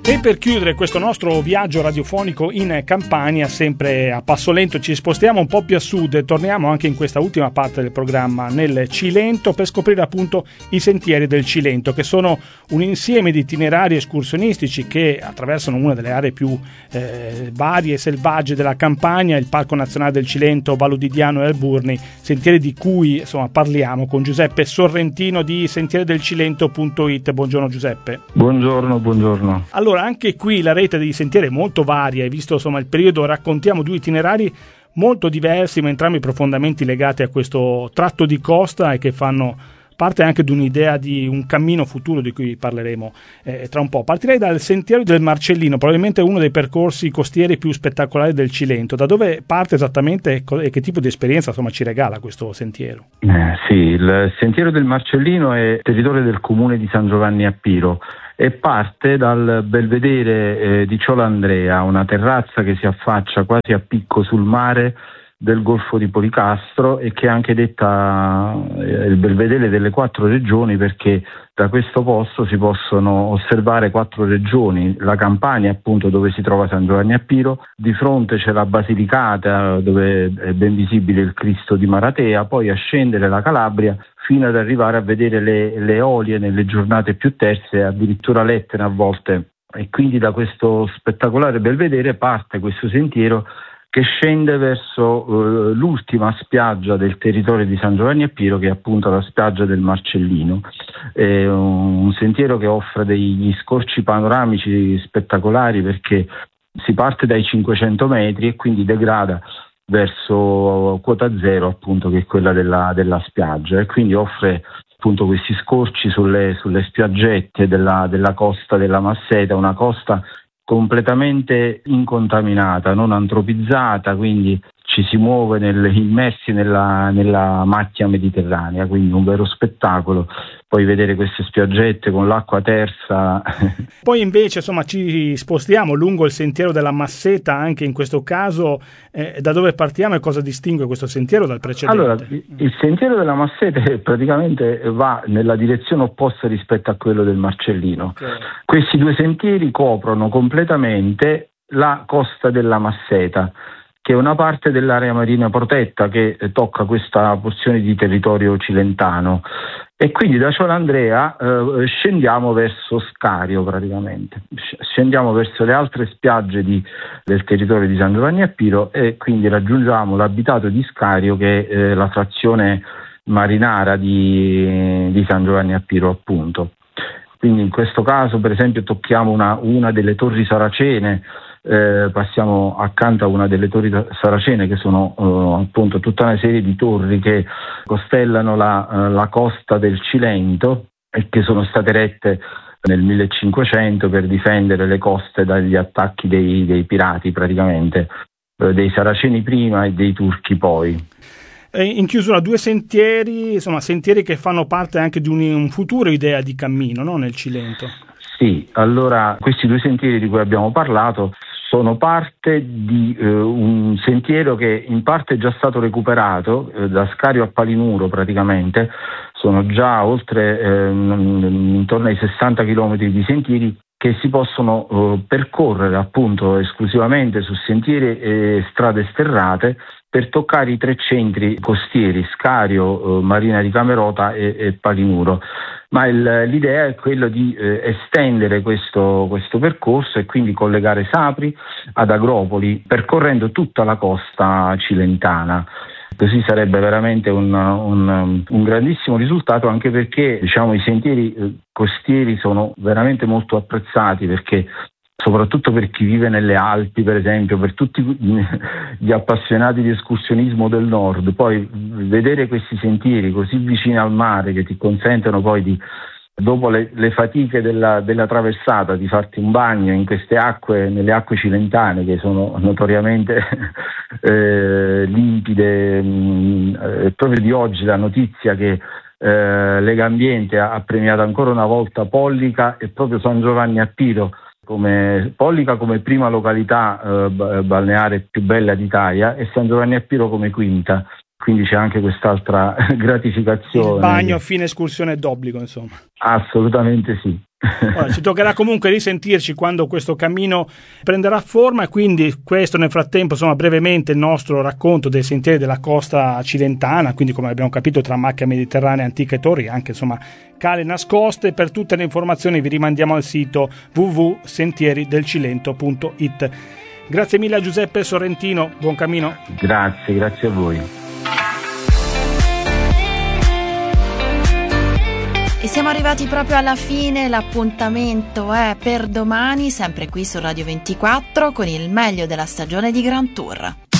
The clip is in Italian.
E per chiudere questo nostro viaggio radiofonico in Campania, sempre a passo lento, ci spostiamo un po' più a sud e torniamo anche in questa ultima parte del programma nel Cilento per scoprire appunto i sentieri del Cilento, che sono un insieme di itinerari escursionistici che attraversano una delle aree più varie e selvagge della Campania, il Parco Nazionale del Cilento, Vallo di Diano e Alburni, sentieri di cui insomma parliamo con Giuseppe Sorrentino di sentieriodelcilento.it. Buongiorno Giuseppe. Buongiorno. Allora, anche qui la rete dei sentieri è molto varia, hai visto insomma il periodo, raccontiamo due itinerari molto diversi ma entrambi profondamente legati a questo tratto di costa e che fanno parte anche di un'idea di un cammino futuro di cui parleremo tra un po'. Partirei dal sentiero del Marcellino, probabilmente uno dei percorsi costieri più spettacolari del Cilento. Da dove parte esattamente e che tipo di esperienza insomma ci regala questo sentiero? Sì, il sentiero del Marcellino è territorio del comune di San Giovanni a Piro e parte dal belvedere di Ciolandrea, una terrazza che si affaccia quasi a picco sul mare del Golfo di Policastro e che è anche detta il belvedere delle 4 regioni, perché da questo posto si possono osservare 4 regioni: la Campania, appunto, dove si trova San Giovanni a Piro, di fronte c'è la Basilicata dove è ben visibile il Cristo di Maratea, poi a scendere la Calabria fino ad arrivare a vedere le Eolie nelle giornate più terse, addirittura l'Etna a volte. E quindi da questo spettacolare belvedere parte questo sentiero che scende verso l'ultima spiaggia del territorio di San Giovanni a Piro, che è appunto la spiaggia del Marcellino. È un sentiero che offre degli scorci panoramici spettacolari, perché si parte dai 500 metri e quindi degrada verso quota zero, appunto, che è quella della spiaggia, e quindi offre appunto questi scorci sulle spiaggette della costa della Masseta, una costa completamente incontaminata, non antropizzata, quindi ci si muove immersi nella macchia mediterranea, quindi un vero spettacolo. Poi vedere queste spiaggette con l'acqua tersa. Poi invece insomma ci spostiamo lungo il sentiero della Masseta, anche in questo caso da dove partiamo e cosa distingue questo sentiero dal precedente? Allora, il sentiero della Masseta praticamente va nella direzione opposta rispetto a quello del Marcellino. Okay. Questi due sentieri coprono completamente la costa della Masseta, che è una parte dell'area marina protetta che tocca questa porzione di territorio cilentano, e quindi da Ciolandrea scendiamo verso Scario, praticamente scendiamo verso le altre spiagge del territorio di San Giovanni a Piro, e quindi raggiungiamo l'abitato di Scario, che è la frazione marinara di San Giovanni a Piro, appunto. Quindi in questo caso, per esempio, tocchiamo una delle torri saracene. Passiamo accanto a una delle torri saracene, che sono appunto tutta una serie di torri che costellano la costa del Cilento e che sono state erette nel 1500 per difendere le coste dagli attacchi dei pirati, praticamente dei saraceni prima e dei turchi poi. In chiusura, due sentieri, insomma sentieri che fanno parte anche di un futuro idea di cammino, no? Nel Cilento. Sì, allora questi due sentieri di cui abbiamo parlato sono parte di un sentiero che in parte è già stato recuperato da Scario a Palinuro, praticamente sono già oltre intorno ai 60 chilometri di sentieri che si possono percorrere appunto esclusivamente su sentieri e strade sterrate per toccare i 3 centri costieri: Scario, Marina di Camerota e Palinuro. Ma l'idea è quella di estendere questo percorso e quindi collegare Sapri ad Agropoli, percorrendo tutta la costa cilentana. Così sarebbe veramente un grandissimo risultato, anche perché i sentieri costieri sono veramente molto apprezzati, perché soprattutto per chi vive nelle Alpi, per esempio, per tutti gli appassionati di escursionismo del nord, poi vedere questi sentieri così vicini al mare, che ti consentono poi di, dopo le fatiche della traversata, di farti un bagno in queste acque, nelle acque cilentane, che sono notoriamente limpide. Proprio di oggi la notizia che Legambiente ha premiato ancora una volta Pollica e proprio San Giovanni a Piro, Pollica come prima località balneare più bella d'Italia e San Giovanni a Piro come quinta. quindi c'è anche quest'altra gratificazione. Il bagno a fine escursione d'obbligo, insomma. Assolutamente sì. Ora, ci toccherà comunque risentirci quando questo cammino prenderà forma, e quindi questo nel frattempo, insomma, brevemente il nostro racconto dei sentieri della costa cilentana, quindi come abbiamo capito tra macchia mediterranea antica e torri, anche insomma cale nascoste. Per tutte le informazioni vi rimandiamo al sito www.sentieridelcilento.it. Grazie mille a Giuseppe Sorrentino, buon cammino. Grazie a voi. E siamo arrivati proprio alla fine, l'appuntamento è per domani, sempre qui su Radio 24, con il meglio della stagione di Grand Tour.